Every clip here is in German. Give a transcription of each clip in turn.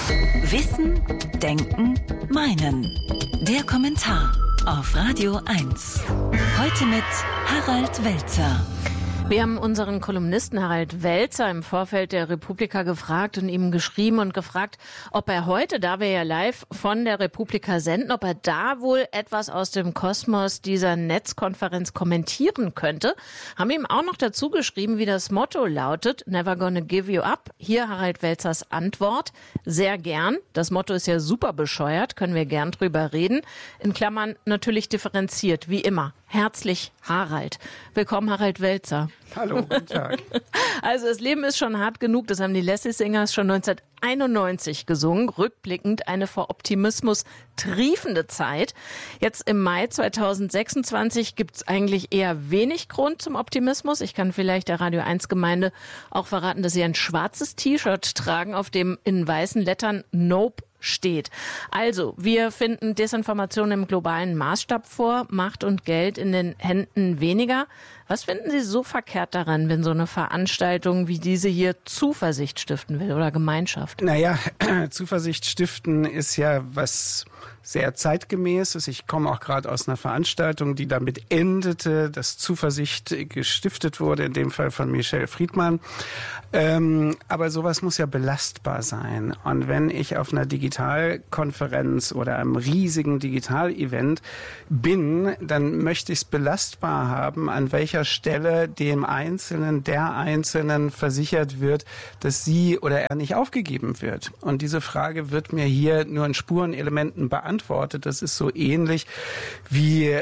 Wissen, Denken, Meinen. Der Kommentar auf Radio 1. Heute mit Harald Welzer. Wir haben unseren Kolumnisten Harald Welzer im Vorfeld der Republika gefragt und ihm geschrieben und gefragt, ob er heute, da wir ja live von der Republika senden, ob er da wohl etwas aus dem Kosmos dieser Netzkonferenz kommentieren könnte. Haben ihm auch noch dazu geschrieben, wie das Motto lautet, Never gonna give you up. Hier Harald Welzers Antwort, sehr gern. Das Motto ist ja super bescheuert, können wir gern drüber reden. In Klammern natürlich differenziert, wie immer. Herzlich Harald. Willkommen Harald Welzer. Hallo, guten Tag. Also das Leben ist schon hart genug, das haben die Leslie Singers schon 1991 gesungen. Rückblickend eine vor Optimismus triefende Zeit. Jetzt im Mai 2026 gibt es eigentlich eher wenig Grund zum Optimismus. Ich kann vielleicht der Radio 1 Gemeinde auch verraten, dass sie ein schwarzes T-Shirt tragen, auf dem in weißen Lettern Nope steht. Also, wir finden Desinformation im globalen Maßstab vor, Macht und Geld in den Händen weniger. Was finden Sie so verkehrt daran, wenn so eine Veranstaltung wie diese hier Zuversicht stiften will oder Gemeinschaft? Naja, Zuversicht stiften ist ja was sehr zeitgemäßes. Ich komme auch gerade aus einer Veranstaltung, die damit endete, dass Zuversicht gestiftet wurde, in dem Fall von Michel Friedmann. Aber sowas muss ja belastbar sein. Und wenn ich auf einer Digitalkonferenz oder einem riesigen Digital-Event bin, dann möchte ich es belastbar haben, an welcher Stelle dem Einzelnen, der Einzelnen versichert wird, dass sie oder er nicht aufgegeben wird. Und diese Frage wird mir hier nur in Spurenelementen beantwortet. Das ist so ähnlich wie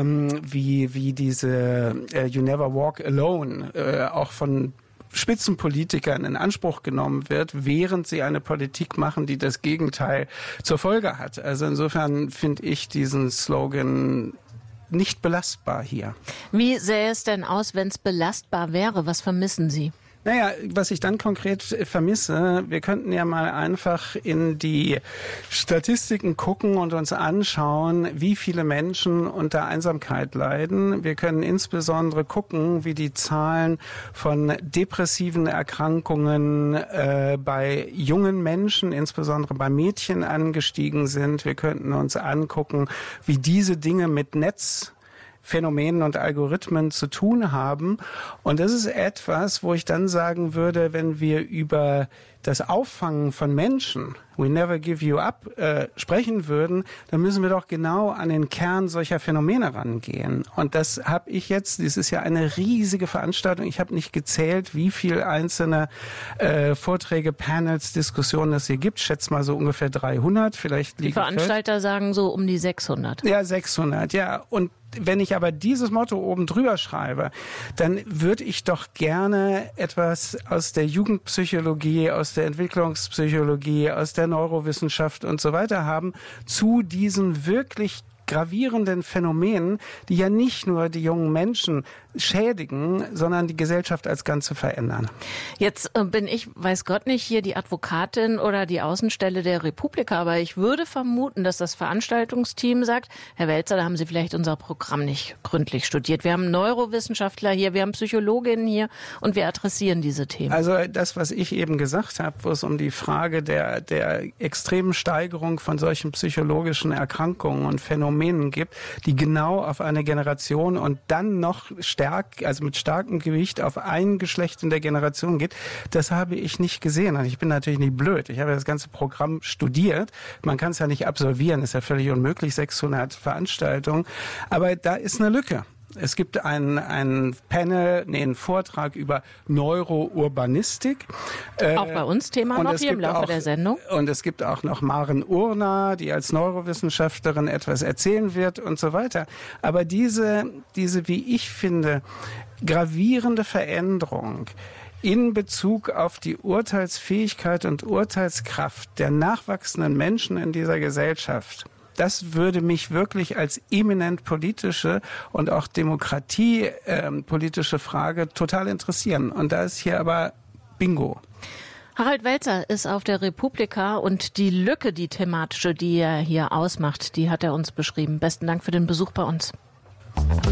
diese You Never Walk Alone auch von Spitzenpolitikern in Anspruch genommen wird, während sie eine Politik machen, die das Gegenteil zur Folge hat. Also insofern finde ich diesen Slogan nicht belastbar hier. Wie sähe es denn aus, wenn es belastbar wäre? Was vermissen Sie? Naja, was ich dann konkret vermisse, wir könnten ja mal einfach in die Statistiken gucken und uns anschauen, wie viele Menschen unter Einsamkeit leiden. Wir können insbesondere gucken, wie die Zahlen von depressiven Erkrankungen bei jungen Menschen, insbesondere bei Mädchen, angestiegen sind. Wir könnten uns angucken, wie diese Dinge mit Netzphänomenen und Algorithmen zu tun haben. Und das ist etwas, wo ich dann sagen würde, wenn wir über das Auffangen von Menschen, We Never Give You Up, sprechen würden, dann müssen wir doch genau an den Kern solcher Phänomene rangehen. Und das habe ich jetzt, das ist ja eine riesige Veranstaltung, ich habe nicht gezählt, wie viel einzelne Vorträge, Panels, Diskussionen es hier gibt. Ich schätze mal so ungefähr 300, vielleicht liegen. Die Veranstalter sagen so um die 600. Ja, 600, ja. Und wenn ich aber dieses Motto oben drüber schreibe, dann würde ich doch gerne etwas aus der Jugendpsychologie, aus der Entwicklungspsychologie, aus der Neurowissenschaft und so weiter haben zu diesen wirklich gravierenden Phänomenen, die ja nicht nur die jungen Menschen schädigen, sondern die Gesellschaft als Ganze verändern. Jetzt bin ich, weiß Gott nicht, hier die Advokatin oder die Außenstelle der Republika, aber ich würde vermuten, dass das Veranstaltungsteam sagt, Herr Welzer, da haben Sie vielleicht unser Programm nicht gründlich studiert. Wir haben Neurowissenschaftler hier, wir haben Psychologinnen hier und wir adressieren diese Themen. Also das, was ich eben gesagt habe, wo es um die Frage der extremen Steigerung von solchen psychologischen Erkrankungen und Phänomenen gibt, die genau auf eine Generation und dann noch also mit starkem Gewicht auf ein Geschlecht in der Generation geht, das habe ich nicht gesehen. Und ich bin natürlich nicht blöd. Ich habe das ganze Programm studiert. Man kann es ja nicht absolvieren, ist ja völlig unmöglich, 600 Veranstaltungen. Aber da ist eine Lücke. Es gibt einen Vortrag über Neurourbanistik. Auch bei uns Thema noch hier im Laufe der Sendung. Und es gibt auch noch Maren Urner, die als Neurowissenschaftlerin etwas erzählen wird und so weiter. Aber diese, wie ich finde, gravierende Veränderung in Bezug auf die Urteilsfähigkeit und Urteilskraft der nachwachsenden Menschen in dieser Gesellschaft, das würde mich wirklich als eminent politische und auch demokratiepolitische Frage total interessieren. Und da ist hier aber Bingo. Harald Welzer ist auf der Republika und die Lücke, die thematische, die er hier ausmacht, die hat er uns beschrieben. Besten Dank für den Besuch bei uns.